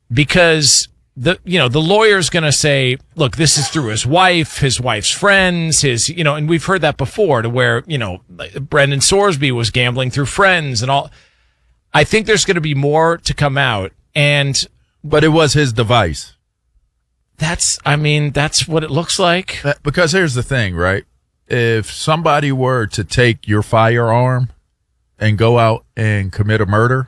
because the lawyer's going to say, look, this is through his wife's friends, and we've heard that before to where, Brendan Sorsby was gambling through friends and all. I think there's going to be more to come out. But it was his device. That's what it looks like. Because here's the thing, right? If somebody were to take your firearm and go out and commit a murder,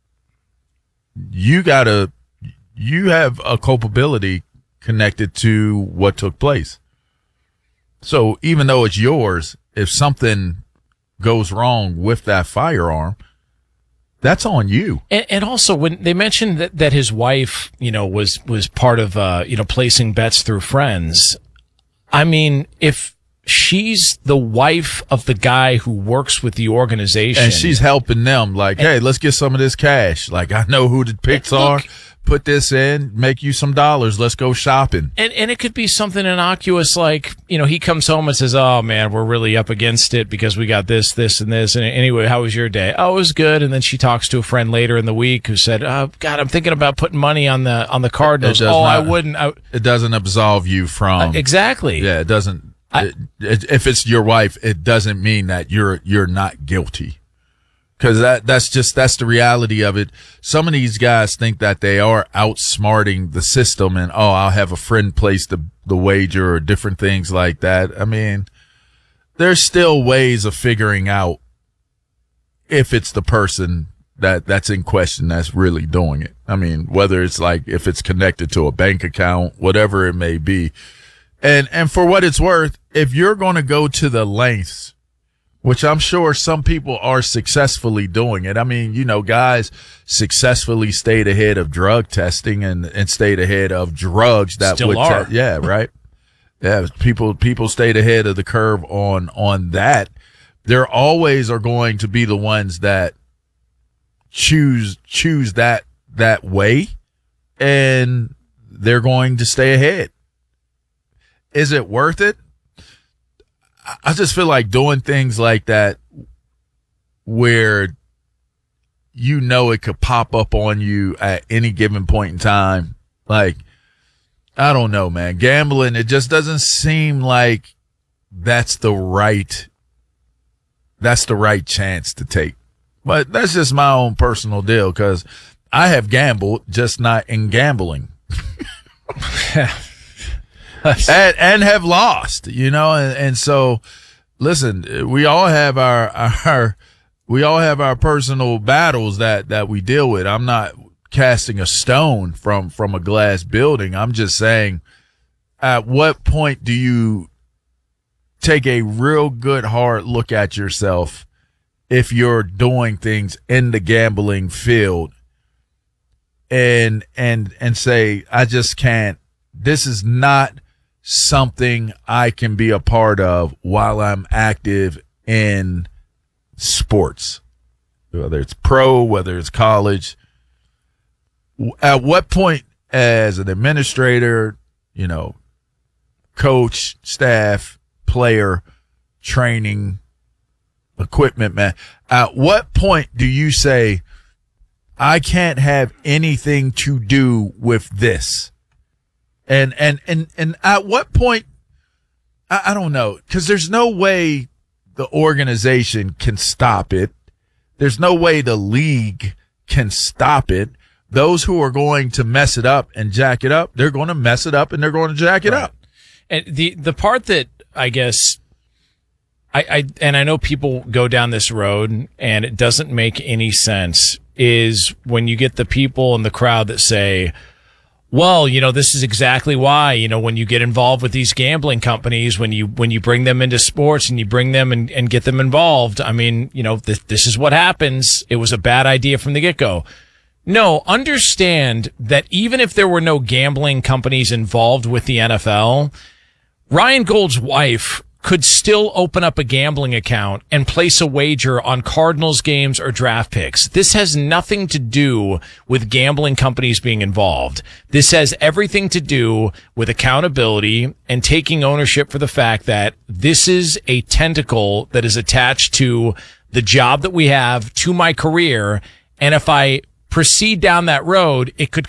you have a culpability connected to what took place. So even though it's yours, if something goes wrong with that firearm, that's on you. And also, when they mentioned that his wife, was part of, placing bets through friends. I mean, if she's the wife of the guy who works with the organization, and she's helping them, hey, let's get some of this cash. I know who the picks are. Put this in, make you some dollars. Let's go shopping. And it could be something innocuous like, he comes home and says, oh, man, we're really up against it because we got this, and this. And anyway, how was your day? Oh, it was good. And then she talks to a friend later in the week who said, oh, God, I'm thinking about putting money on the Cardinals. I wouldn't. It doesn't absolve you from. Exactly. Yeah, it doesn't. If it's your wife, it doesn't mean that you're not guilty. Because that's the reality of it. Some of these guys think that they are outsmarting the system and, I'll have a friend place the wager or different things like that. I mean, there's still ways of figuring out if it's the person that's in question that's really doing it. I mean, whether it's if it's connected to a bank account, whatever it may be. And for what it's worth, if you're going to go to the lengths, which I'm sure some people are successfully doing it. I mean, guys successfully stayed ahead of drug testing and stayed ahead of drugs that still are. Yeah, right. Yeah, people stayed ahead of the curve on that. There always are going to be the ones that choose that way, and they're going to stay ahead. Is it worth it? I just feel like doing things like that where it could pop up on you at any given point in time. I don't know, man. Gambling, it just doesn't seem like that's the right chance to take. But that's just my own personal deal because I have gambled, just not in gambling. and have lost, and so listen, we all have our personal battles that we deal with. I'm not casting a stone from a glass building. I'm just saying, at what point do you take a real good hard look at yourself if you're doing things in the gambling field and say, I just can't, this is not something I can be a part of while I'm active in sports, whether it's pro, whether it's college. At what point as an administrator, coach, staff, player, training, equipment man, at what point do you say, I can't have anything to do with this? And at what point, I don't know, because there's no way the organization can stop it. There's no way the league can stop it. Those who are going to mess it up and jack it up, they're going to mess it up and they're going to jack it up. And the part that I guess I know people go down this road and it doesn't make any sense is when you get the people in the crowd that say, well, this is exactly why, when you get involved with these gambling companies, when you bring them into sports and you bring them and get them involved, I mean, this is what happens. It was a bad idea from the get-go. No, understand that even if there were no gambling companies involved with the NFL, Ryan Gold's wife could still open up a gambling account and place a wager on Cardinals games or draft picks. This has nothing to do with gambling companies being involved. This has everything to do with accountability and taking ownership for the fact that this is a tentacle that is attached to the job that we have, to my career. And if I proceed down that road, it could